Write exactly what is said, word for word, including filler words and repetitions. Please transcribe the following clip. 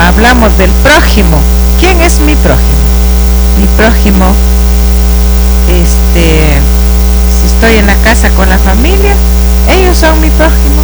hablamos del prójimo. ¿Quién es mi prójimo? Mi prójimo, este, si estoy en la casa con la familia, ellos son mi prójimo.